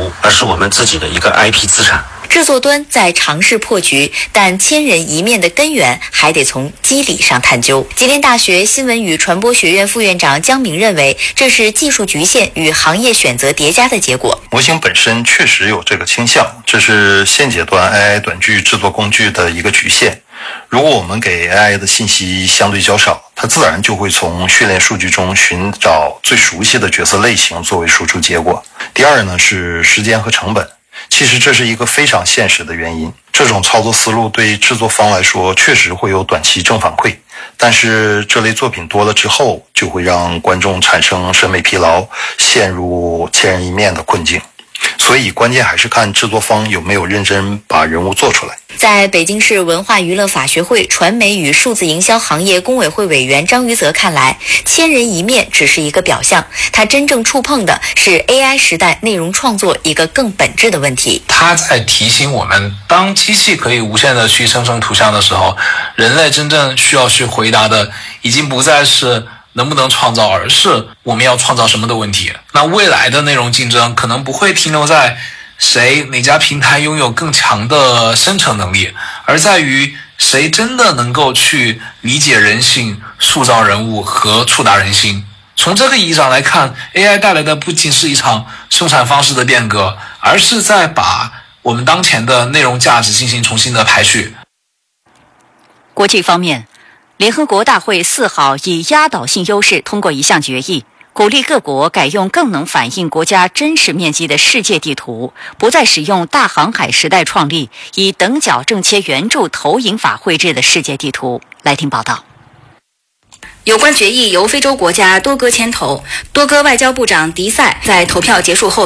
务，而是我们自己的一个 IP 资产。 制作端在尝试破局，但千人一面的根源还得从机理上探究。吉林大学新闻与传播学院副院长姜明认为，这是技术局限与行业选择叠加的结果。 模型本身确实有这个倾向，这是现阶段 AI 短剧制作工具的一个局限。如果我们给 AI 的信息相对较少，它自然就会从训练数据中寻找最熟悉的角色类型作为输出结果。第二呢，是时间和成本。其实这是一个非常现实的原因，这种操作思路对制作方来说确实会有短期正反馈，但是这类作品多了之后，就会让观众产生审美疲劳，陷入千人一面的困境。所以关键还是看制作方有没有认真把人物做出来。 在北京市文化娱乐法学会传媒与数字营销行业工委会委员张于泽看来，千人一面只是一个表象，他真正触碰的是 AI 时代内容创作一个更本质的问题。 他在提醒我们，当机器可以无限的去生成图像的时候，人类真正需要去回答的已经不再是能不能创造，而是我们要创造什么的问题。那未来的内容竞争可能不会停留在哪家平台拥有更强的生成能力，而在于谁真的能够去理解人性、塑造人物和触达人心。从这个意义上来看， AI 带来的不仅是一场生产方式的变革，而是在把我们当前的内容价值进行重新的排序。 国际方面，联合国大会4号以压倒性优势通过一项决议，鼓励各国改用更能反映国家真实面积的世界地图，不再使用大航海时代创立以等角正切圆柱投影法绘制的世界地图。来听报道。 有关决议由非洲国家多哥牵头，多哥外交部长迪塞在投票结束后